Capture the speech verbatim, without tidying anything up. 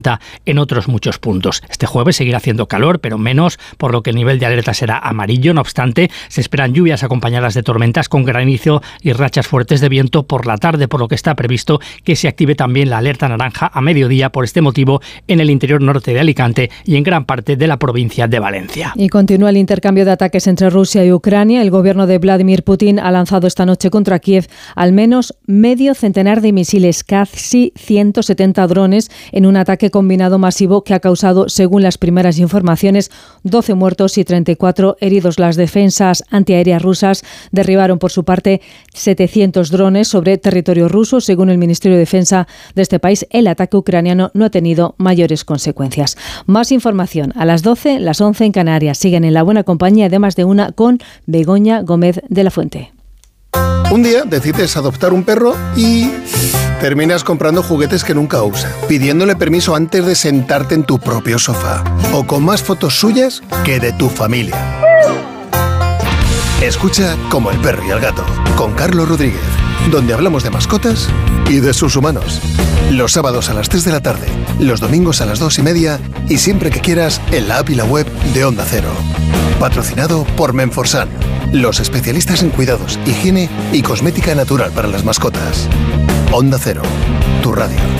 en otros muchos puntos. Este jueves seguirá haciendo calor, pero menos, por lo que el nivel de alerta será amarillo. No obstante, se esperan lluvias acompañadas de tormentas con granizo y rachas fuertes de viento por la tarde, por lo que está previsto que se active también la alerta naranja a mediodía por este motivo en el interior norte de Alicante y en gran parte de la provincia de Valencia. Y continúa el intercambio de ataques entre Rusia y Ucrania. El gobierno de Vladimir Putin ha lanzado esta noche contra Kiev al menos medio centenar de misiles, casi ciento setenta drones, en un ataque combinado masivo que ha causado, según las primeras informaciones, doce muertos y treinta y cuatro heridos. Las defensas antiaéreas rusas derribaron por su parte setecientos drones sobre territorio ruso. Según el Ministerio de Defensa de este país, el ataque ucraniano no ha tenido mayores consecuencias. Más información a las doce, las once en Canarias. Siguen en la buena compañía de Más de Una con Begoña Gómez de la Fuente. Un día decides adoptar un perro y terminas comprando juguetes que nunca usa, pidiéndole permiso antes de sentarte en tu propio sofá, o con más fotos suyas que de tu familia. Escucha Como el perro y el gato, con Carlos Rodríguez, donde hablamos de mascotas y de sus humanos. Los sábados a las tres de la tarde, los domingos a las dos y media y siempre que quieras en la app y la web de Onda Cero. Patrocinado por Menforsan, los especialistas en cuidados, higiene y cosmética natural para las mascotas. Onda Cero, tu radio.